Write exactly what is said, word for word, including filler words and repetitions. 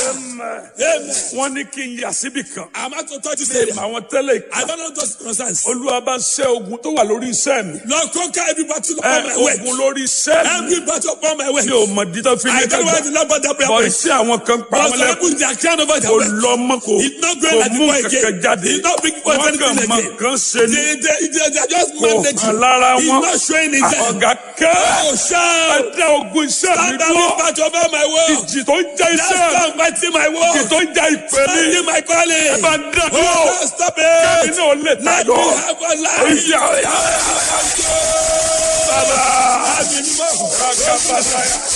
Amen. Wọ́n ní kí n yà síbì kan. I'm not to touch this area. Àwọn tẹ́lẹ̀ I don't know those concerns. Olúwa bá ṣẹ́ ogun tó wà lórí iṣẹ́ mi. Lord, conquer every battle upon my way. Ogun lórí iṣẹ́ mi. Every battle upon my way. Tí o mọ̀ dídá fi ní I don't know why the Lord brought that prayer Bọ̀ point. iṣẹ́ àwọn kan pa But wọ́n some lẹ́kọ̀ọ́. people, they are crying over their Kò way. lọ mọ́ kò It's not going like mú before kẹ̀kẹ́ again. jáde. It's not bringing forth Wọ́n kàn anything mọ again. nǹkan ṣe ni. They, they, they, they are just Kò mandating. hàn lára He's wọn. not showing his hand. Ọ̀gá kẹ́. Oh, shout. Ẹ̀dá ogun iṣẹ́ mi Stand down dúró. in battle over my world. Ìjì tó ń jẹ́ That's iṣẹ́ mi. not fighting my world. Ìjì tó ń jẹ́ ìpè mi. Standing my calling. Ẹ bá ń dá dúró. Oh, stop Kẹ́mi it. náà lè Let me tayọ. have a life. Ìyá ìyá. Bàbá. Àmì mímọ́. Kàkà bàtà yà.